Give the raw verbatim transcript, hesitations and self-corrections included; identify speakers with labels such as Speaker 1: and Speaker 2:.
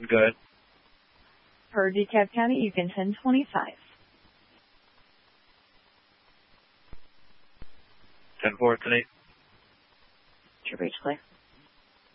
Speaker 1: Go ahead.
Speaker 2: For DeKalb County, you can ten twenty-five.
Speaker 1: ten four, ten eight.
Speaker 2: To reach clear.